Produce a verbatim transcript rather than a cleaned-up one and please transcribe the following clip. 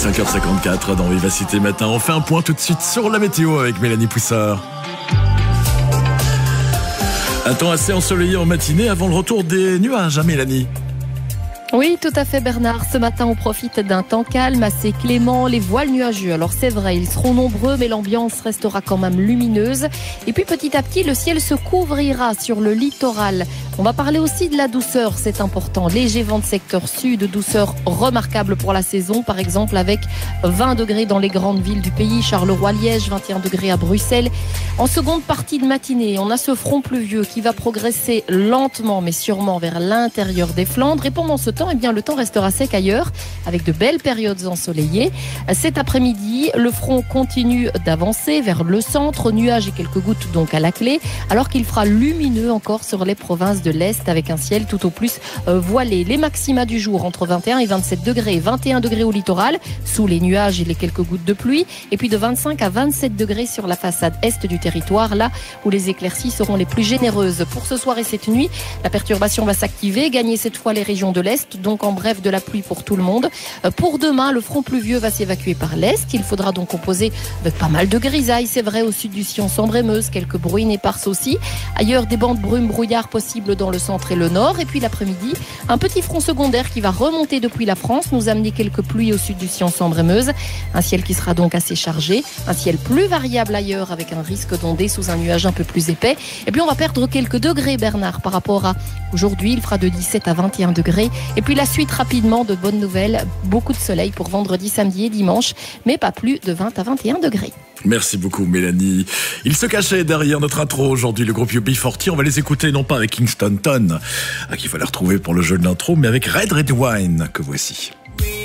cinq heures cinquante-quatre dans Vivacité Matin. On fait un point tout de suite sur la météo avec Mélanie Poussard. Un temps assez ensoleillé en matinée avant le retour des nuages, hein, Mélanie? Oui, tout à fait Bernard. Ce matin, on profite d'un temps calme, assez clément, les voiles nuageux. Alors c'est vrai, ils seront nombreux, mais l'ambiance restera quand même lumineuse. Et puis petit à petit, le ciel se couvrira sur le littoral. On va parler aussi de la douceur, c'est important. Léger vent de secteur sud, douceur remarquable pour la saison, par exemple avec vingt degrés dans les grandes villes du pays, Charleroi-Liège, vingt et un degrés à Bruxelles. En seconde partie de matinée, on a ce front pluvieux qui va progresser lentement, mais sûrement vers l'intérieur des Flandres. Et pendant ce temps, eh bien, le temps restera sec ailleurs, avec de belles périodes ensoleillées. Cet après-midi, le front continue d'avancer vers le centre, nuages et quelques gouttes donc à la clé, alors qu'il fera lumineux encore sur les provinces de l'Est, avec un ciel tout au plus euh, voilé. Les maxima du jour entre vingt et un et vingt-sept degrés, vingt et un degrés au littoral, sous les nuages et les quelques gouttes de pluie, et puis de vingt-cinq à vingt-sept degrés sur la façade est du territoire, là où les éclaircies seront les plus généreuses. Pour ce soir et cette nuit, la perturbation va s'activer, gagner cette fois les régions de l'Est, donc en bref de la pluie pour tout le monde. Pour demain, le front pluvieux va s'évacuer par l'Est. Il faudra donc composer avec pas mal de grisailles, c'est vrai, au sud du sillon Sambre-et-Meuse, quelques bruines éparses aussi. Ailleurs, des bandes brumes brouillard possibles dans le centre et le nord. Et puis l'après-midi, un petit front secondaire qui va remonter depuis la France, nous amener quelques pluies au sud du sillon Sambre-et-Meuse. Un ciel qui sera donc assez chargé. Un ciel plus variable ailleurs, avec un risque d'onder sous un nuage un peu plus épais. Et puis on va perdre quelques degrés, Bernard, par rapport à aujourd'hui. Il fera de dix-sept à vingt et un degrés. Et puis la suite rapidement de bonnes nouvelles. Beaucoup de soleil pour vendredi, samedi et dimanche, mais pas plus de vingt à vingt et un degrés. Merci beaucoup Mélanie. Il se cachait derrière notre intro aujourd'hui, le groupe U B quarante. On va les écouter non pas avec Kingston Ton, à qui il fallait retrouver pour le jeu de l'intro, mais avec Red Red Wine, que voici.